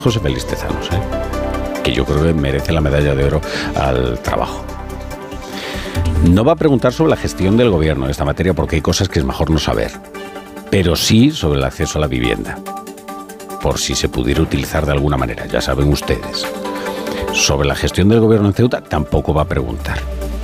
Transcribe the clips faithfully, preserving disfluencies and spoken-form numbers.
José Félix Tezanos, ¿eh? que yo creo que merece la medalla de oro al trabajo. No va a preguntar sobre la gestión del gobierno en esta materia porque hay cosas que es mejor no saber, pero sí sobre el acceso a la vivienda, por si se pudiera utilizar de alguna manera, ya saben ustedes. Sobre la gestión del gobierno en Ceuta tampoco va a preguntar.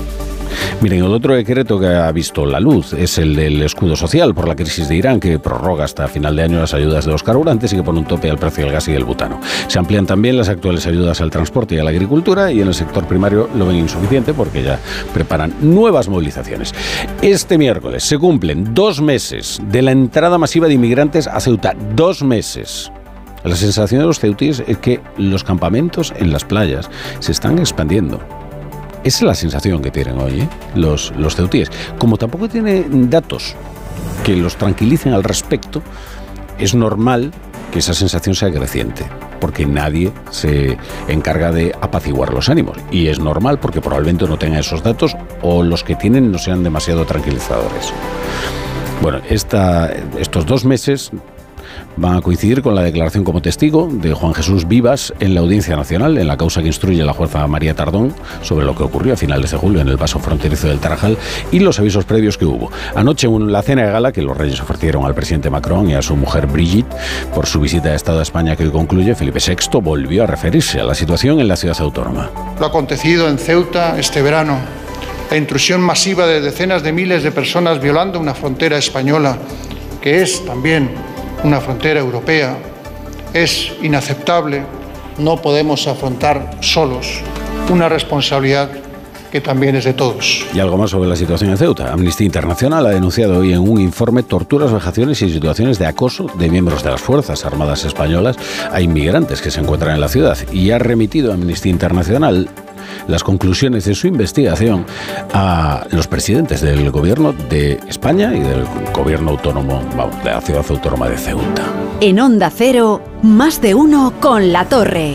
Miren, el otro decreto que ha visto la luz es el del escudo social por la crisis de Irán, que prorroga hasta final de año las ayudas de los carburantes y que pone un tope al precio del gas y del butano. Se amplían también las actuales ayudas al transporte y a la agricultura, y en el sector primario lo ven insuficiente porque ya preparan nuevas movilizaciones. Este miércoles se cumplen dos meses de la entrada masiva de inmigrantes a Ceuta. Dos meses. La sensación de los ceutíes es que los campamentos en las playas se están expandiendo. Esa es la sensación que tienen hoy, ¿eh? los, los ceutíes. Como tampoco tienen datos que los tranquilicen al respecto, es normal que esa sensación sea creciente, porque nadie se encarga de apaciguar los ánimos. Y es normal porque probablemente no tengan esos datos, o los que tienen no sean demasiado tranquilizadores. Bueno, esta, estos dos meses van a coincidir con la declaración como testigo de Juan Jesús Vivas en la Audiencia Nacional, en la causa que instruye la jueza María Tardón sobre lo que ocurrió a finales de julio en el paso fronterizo del Tarajal y los avisos previos que hubo. Anoche, en la cena de gala que los reyes ofrecieron al presidente Macron y a su mujer Brigitte por su visita de Estado a España que hoy concluye, Felipe sexto volvió a referirse a la situación en la ciudad autónoma. Lo acontecido en Ceuta este verano, la intrusión masiva de decenas de miles de personas violando una frontera española, que es también una frontera europea, es inaceptable. No podemos afrontar solos una responsabilidad que también es de todos. Y algo más sobre la situación en Ceuta. Amnistía Internacional ha denunciado hoy en un informe torturas, vejaciones y situaciones de acoso de miembros de las Fuerzas Armadas españolas a inmigrantes que se encuentran en la ciudad, y ha remitido a Amnistía Internacional las conclusiones de su investigación a los presidentes del gobierno de España y del gobierno autónomo, vamos, de la ciudad autónoma de Ceuta. En Onda Cero, más de uno con La Torre.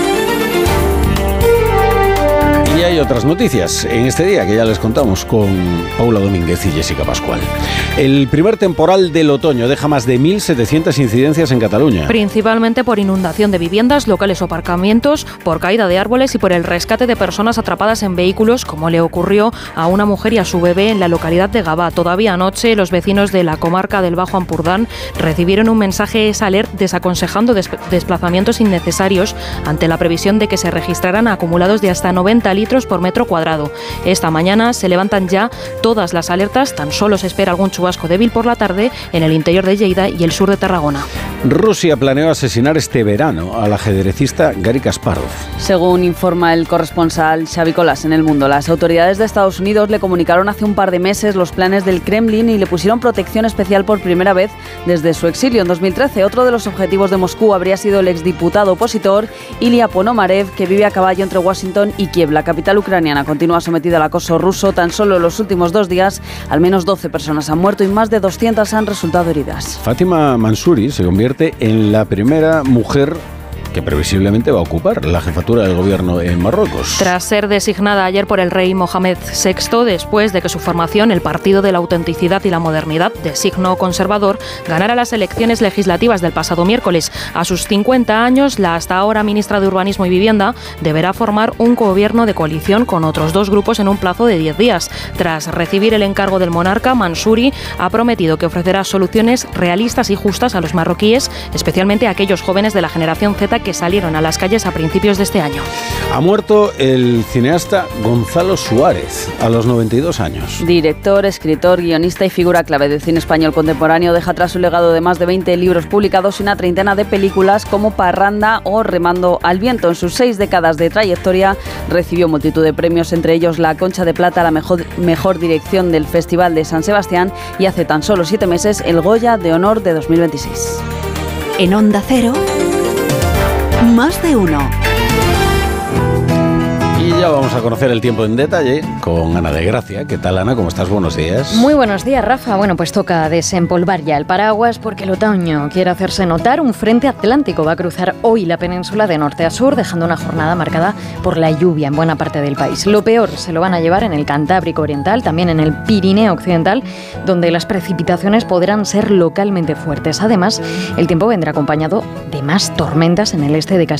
Y hay otras noticias en este día que ya les contamos con Paula Domínguez y Jessica Pascual. El primer temporal del otoño deja más de mil setecientas incidencias en Cataluña. Principalmente por inundación de viviendas, locales o aparcamientos, por caída de árboles y por el rescate de personas atrapadas en vehículos, como le ocurrió a una mujer y a su bebé en la localidad de Gavà. Todavía anoche, los vecinos de la comarca del Bajo Ampurdán recibieron un mensaje alert desaconsejando des- desplazamientos innecesarios ante la previsión de que se registraran acumulados de hasta noventa litros por metro cuadrado. Esta mañana se levantan ya todas las alertas, tan solo se espera algún chubasco débil por la tarde en el interior de Lleida y el sur de Tarragona. Rusia planeó asesinar este verano al ajedrecista Garry Kasparov. Según informa el corresponsal Xavi Colás en El Mundo, las autoridades de Estados Unidos le comunicaron hace un par de meses los planes del Kremlin y le pusieron protección especial por primera vez desde su exilio en dos mil trece. Otro de los objetivos de Moscú habría sido el exdiputado opositor Ilya Ponomarev, que vive a caballo entre Washington y Kiev. La capital ucraniana continúa sometida al acoso ruso. Tan solo en los últimos dos días, al menos doce personas han muerto y más de doscientas han resultado heridas. Fátima Mansouri se convierte en la primera mujer que previsiblemente va a ocupar la jefatura del gobierno en Marruecos. Tras ser designada ayer por el rey Mohamed sexto, después de que su formación, el Partido de la Autenticidad y la Modernidad, de signo conservador, ganara las elecciones legislativas del pasado miércoles. A sus cincuenta años, la hasta ahora ministra de Urbanismo y Vivienda deberá formar un gobierno de coalición con otros dos grupos en un plazo de diez días. Tras recibir el encargo del monarca, Mansouri ha prometido que ofrecerá soluciones realistas y justas a los marroquíes, especialmente a aquellos jóvenes de la generación Z que salieron a las calles a principios de este año. Ha muerto el cineasta Gonzalo Suárez a los noventa y dos años. Director, escritor, guionista y figura clave del cine español contemporáneo, deja atrás un legado de más de veinte libros publicados y una treintena de películas como Parranda o Remando al viento. En sus seis décadas de trayectoria recibió multitud de premios, entre ellos la Concha de Plata, la mejor, mejor dirección del Festival de San Sebastián, y hace tan solo siete meses el Goya de Honor de dos mil veintiséis. En Onda Cero, más de uno. Y ya vamos a conocer el tiempo en detalle con Ana de Gracia. ¿Qué tal, Ana? ¿Cómo estás? Buenos días. Muy buenos días, Rafa. Bueno, pues toca desempolvar ya el paraguas porque el otoño quiere hacerse notar. Un frente atlántico va a cruzar hoy la península de norte a sur, dejando una jornada marcada por la lluvia en buena parte del país. Lo peor se lo van a llevar en el Cantábrico Oriental, también en el Pirineo Occidental, donde las precipitaciones podrán ser localmente fuertes. Además, el tiempo vendrá acompañado de más tormentas en el este de Castilla